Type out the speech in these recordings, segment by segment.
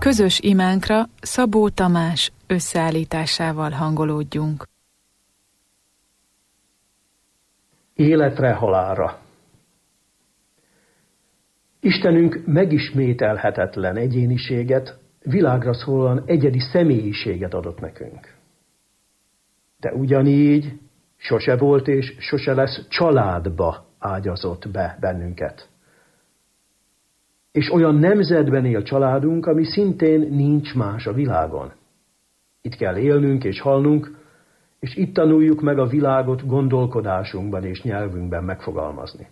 Közös imánkra Szabó Tamás összeállításával hangolódjunk. Életre, halálra. Istenünk megismételhetetlen egyéniséget, világra szólóan egyedi személyiséget adott nekünk. De ugyanígy sose volt és sose lesz családba ágyazott be bennünket. És olyan nemzetben él családunk, ami szintén nincs más a világon. Itt kell élnünk és halnunk, és itt tanuljuk meg a világot gondolkodásunkban és nyelvünkben megfogalmazni.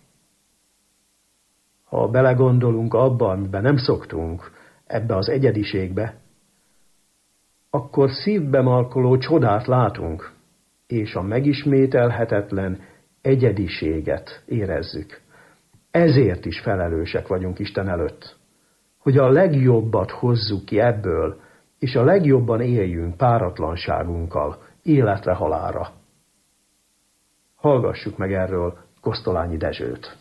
Ha belegondolunk abba, amiben nem szoktunk, ebbe az egyediségbe, akkor szívbe markoló csodát látunk, és a megismételhetetlen egyediséget érezzük. Ezért is felelősek vagyunk Isten előtt, hogy a legjobbat hozzuk ki ebből, és a legjobban éljünk páratlanságunkkal, életre, halálra. Hallgassuk meg erről Kosztolányi Dezsőt.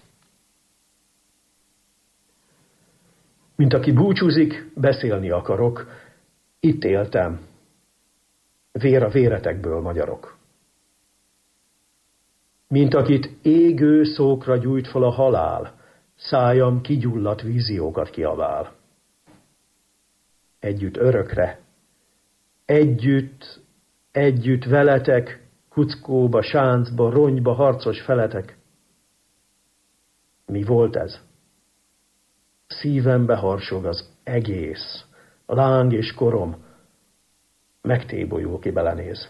Mint aki búcsúzik, beszélni akarok, itt éltem, vér a véretekből, magyarok. Mint akit égő szókra gyújt fel a halál, szájam kigyulladt víziókat kiabál. Együtt örökre, együtt veletek, kuckóba, sáncba, ronyba, harcos feletek. Mi volt ez? Szívembe harsog az egész, a láng és korom, megtébolyul, ki belenéz.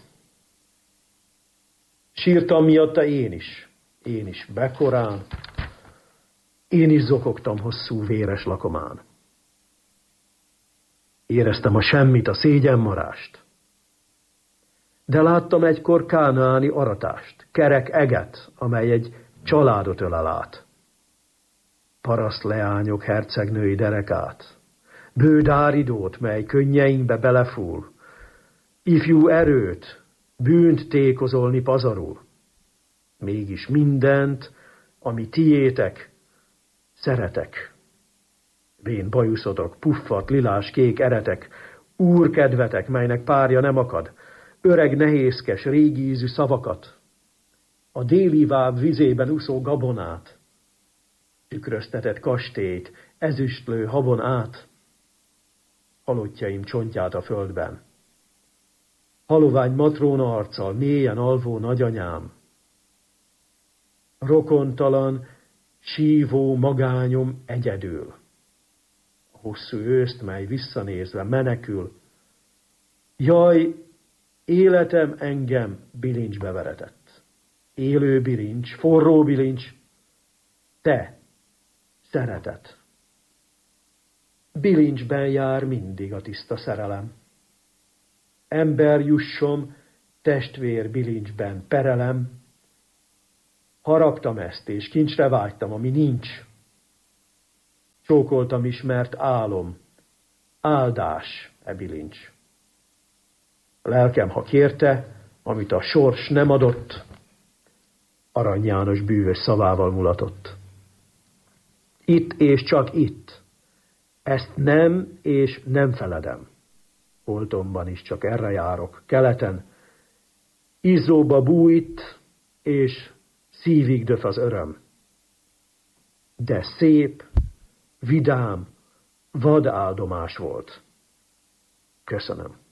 Sírtam miatta én is bekorán, én is zokogtam hosszú véres lakomán. Éreztem a semmit, a szégyenmarást. De láttam egykor kánaáni aratást, kerek eget, amely egy családot ölel át. Paraszt leányok hercegnői derekát, bőd áridót, mely könnyeinkbe belefúl, ifjú erőt, bűnt tékozolni pazarul. Mégis mindent, ami tiétek, szeretek. Vén bajuszotok, puffat, lilás, kék eretek, úrkedvetek, melynek párja nem akad, öreg nehézkes, régi ízű szavakat, a déli váb vizében úszó gabonát, tükröztetett kastélyt, ezüstlő habon át, halottjaim csontját a földben. Halovány matróna arccal, mélyen alvó nagyanyám, rokontalan, sívó magányom egyedül. A hosszú őszt, mely visszanézve menekül. Jaj, életem engem bilincsbe veretett. Élő bilincs, forró bilincs, te, szeretet. Bilincsben jár mindig a tiszta szerelem. Ember jussom, testvér bilincsben perelem. Haraptam ezt, és kincsre vágytam, ami nincs. Csókoltam ismert álom, áldás e bilincs. A lelkem, ha kérte, amit a sors nem adott, Arany János bűvös szavával mulatott. Itt és csak itt, ezt nem és nem feledem. Holtomban is csak erre járok, keleten, izzóba bújt, és szívig döf az öröm. De szép, vidám, vad áldomás volt. Köszönöm.